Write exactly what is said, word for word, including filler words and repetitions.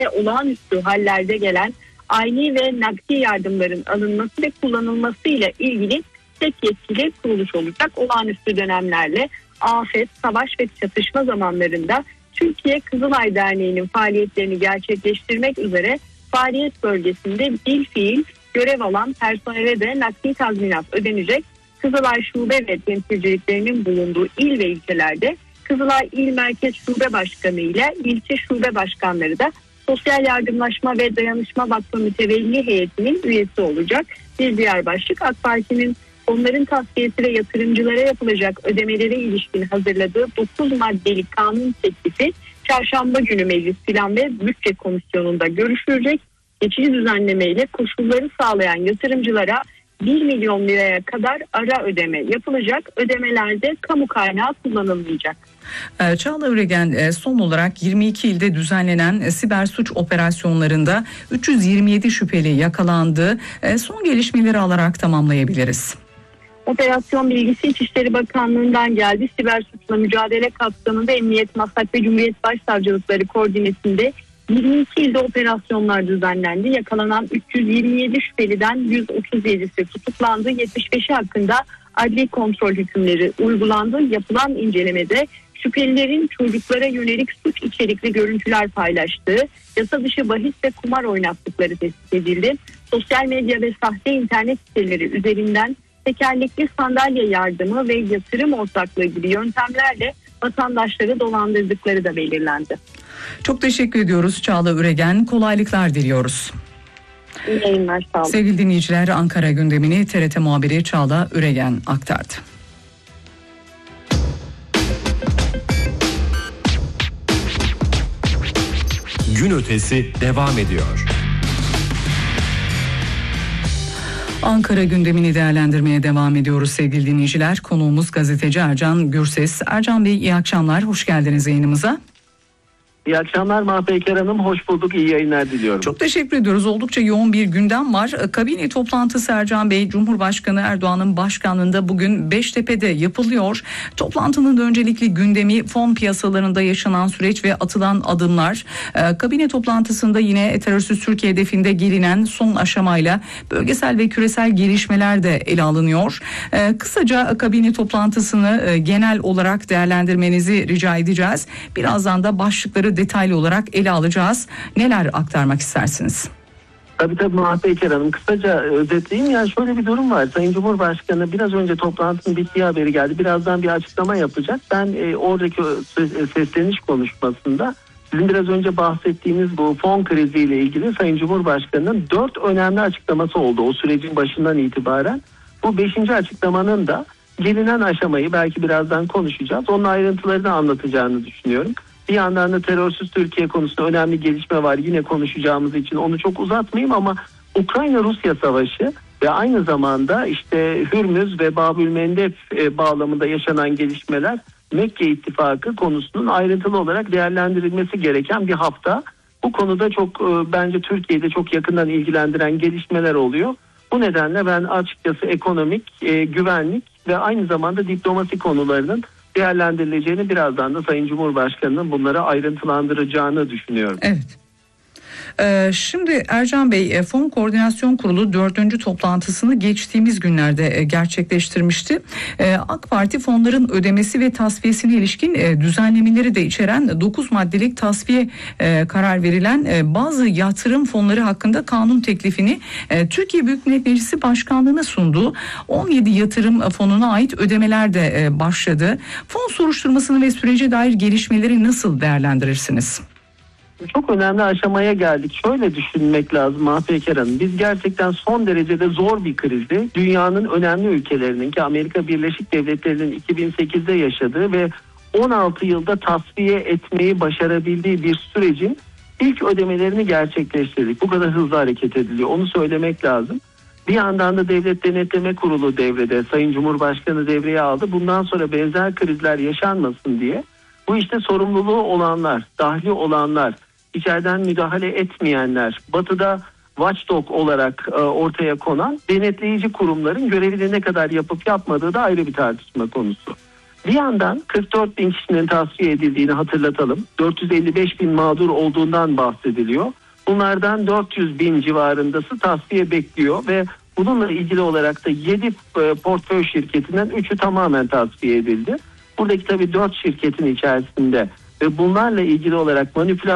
ve olağanüstü hallerde gelen ayni ve nakdi yardımların alınması ve kullanılması ile ilgili tek yetkili kuruluş olacak. Olağanüstü dönemlerle afet, savaş ve çatışma zamanlarında Türkiye Kızılay Derneği'nin faaliyetlerini gerçekleştirmek üzere faaliyet bölgesinde bilfiil görev alan personele de nakdi tazminat ödenecek. Kızılay Şube ve temsilciliklerinin bulunduğu il ve ilçelerde Kızılay İl Merkez Şube Başkanı ile ilçe şube başkanları da Sosyal Yardımlaşma ve Dayanışma Vakfı Mütevelli Heyeti'nin üyesi olacak. Bir diğer başlık AK Parti'nin onların tasfiyesi ve yatırımcılara yapılacak ödemelere ilişkin hazırladığı dokuz maddelik kanun teklifi çarşamba günü Meclis Plan ve Bütçe Komisyonu'nda görüşülecek. Geçici düzenlemeyle koşulları sağlayan yatırımcılara bir milyon liraya kadar ara ödeme yapılacak. Ödemelerde kamu kaynağı kullanılmayacak. Çağla Üregen, son olarak yirmi iki ilde düzenlenen siber suç operasyonlarında üç yüz yirmi yedi şüpheli yakalandı. Son gelişmeleri alarak tamamlayabiliriz. Operasyon bilgisi İçişleri Bakanlığı'ndan geldi. Siber suçla mücadele kapsamında Emniyet, Maslak ve Cumhuriyet Başsavcılıkları koordinesinde yirmi iki ilde operasyonlar düzenlendi. Yakalanan üç yüz yirmi yedi şüpheliden yüz otuz yedisi tutuklandı. yetmiş beşi hakkında adli kontrol hükümleri uygulandı. Yapılan incelemede şüphelilerin çocuklara yönelik suç içerikli görüntüler paylaştığı, yasa dışı bahis ve kumar oynattıkları tespit edildi. Sosyal medya ve sahte internet siteleri üzerinden tekerlekli sandalye yardımı ve yatırım ortaklığı gibi yöntemlerle vatandaşları dolandırdıkları da belirlendi. Çok teşekkür ediyoruz Çağla Üregen. Kolaylıklar diliyoruz. İyi yayınlar, sağ olun. Sevgili dinleyiciler, Ankara gündemini T R T muhabiri Çağla Üregen aktardı. Gün ötesi devam ediyor. Ankara gündemini değerlendirmeye devam ediyoruz sevgili dinleyiciler. Konuğumuz gazeteci Ercan Gürses. Ercan Bey, iyi akşamlar, hoş geldiniz yayınımıza. İyi akşamlar Mahpeyker Hanım, hoş bulduk, iyi yayınlar diliyorum. Çok teşekkür ediyoruz. Oldukça yoğun bir gündem var. Kabine toplantısı Ercan Bey, Cumhurbaşkanı Erdoğan'ın başkanlığında bugün Beştepe'de yapılıyor. Toplantının da öncelikli gündemi fon piyasalarında yaşanan süreç ve atılan adımlar. Kabine toplantısında yine terörsüz Türkiye hedefinde gelinen son aşamayla bölgesel ve küresel gelişmeler de ele alınıyor. Kısaca kabine toplantısını genel olarak değerlendirmenizi rica edeceğiz. Birazdan da başlıkları detaylı olarak ele alacağız. Neler aktarmak istersiniz? Tabii tabii Mahpeyker Hanım, kısaca özetleyeyim. Yani şöyle bir durum var. Sayın Cumhurbaşkanı biraz önce toplantının bittiği haberi geldi. Birazdan bir açıklama yapacak. Ben e, oradaki sesleniş konuşmasında sizin biraz önce bahsettiğiniz bu fon kriziyle ilgili Sayın Cumhurbaşkanı'nın dört önemli açıklaması oldu o sürecin başından itibaren. Bu beşinci açıklamanın da gelinen aşamayı belki birazdan konuşacağız. Onun ayrıntılarını anlatacağını düşünüyorum. Bir yandan da terörsüz Türkiye konusunda önemli gelişme var. Yine konuşacağımız için onu çok uzatmayayım ama Ukrayna-Rusya savaşı ve aynı zamanda işte Hürmüz ve Babülmendeb bağlamında yaşanan gelişmeler Mekke İttifakı konusunun ayrıntılı olarak değerlendirilmesi gereken bir hafta. Bu konuda çok bence Türkiye'de çok yakından ilgilendiren gelişmeler oluyor. Bu nedenle ben açıkçası ekonomik, güvenlik ve aynı zamanda diplomasi konularının değerlendirileceğini, birazdan da Sayın Cumhurbaşkanı'nın bunları ayrıntılandıracağını düşünüyorum. Evet. Ee, şimdi Ercan Bey, Fon Koordinasyon Kurulu dördüncü toplantısını geçtiğimiz günlerde gerçekleştirmişti. Ee, AK Parti fonların ödemesi ve tasfiyesine ilişkin e, düzenlemeleri de içeren dokuz maddelik tasfiye e, karar verilen e, bazı yatırım fonları hakkında kanun teklifini e, Türkiye Büyük Millet Meclisi Başkanlığı'na sundu. on yedi yatırım fonuna ait ödemeler de e, başladı. Fon soruşturmasını ve sürece dair gelişmeleri nasıl değerlendirirsiniz? Çok önemli aşamaya geldik. Şöyle düşünmek lazım Mahpeyker Hanım. Biz gerçekten son derecede zor bir krizi, dünyanın önemli ülkelerinin ki Amerika Birleşik Devletleri'nin iki bin sekizde yaşadığı ve on altı yılda tasfiye etmeyi başarabildiği bir sürecin ilk ödemelerini gerçekleştirdik. Bu kadar hızlı hareket ediliyor. Onu söylemek lazım. Bir yandan da Devlet Denetleme Kurulu devrede. Sayın Cumhurbaşkanı devreye aldı. Bundan sonra benzer krizler yaşanmasın diye bu işte sorumluluğu olanlar, dahli olanlar, içeriden müdahale etmeyenler, batıda watchdog olarak e, ortaya konan denetleyici kurumların görevini ne kadar yapıp yapmadığı da ayrı bir tartışma konusu. Bir yandan kırk dört bin kişinin tasfiye edildiğini hatırlatalım. dört yüz elli beş bin mağdur olduğundan bahsediliyor. Bunlardan dört yüz bin civarındası tasfiye bekliyor ve bununla ilgili olarak da yedi portföy şirketinden üçü tamamen tasfiye edildi. Buradaki tabii dört şirketin içerisinde ve bunlarla ilgili olarak manipülasyon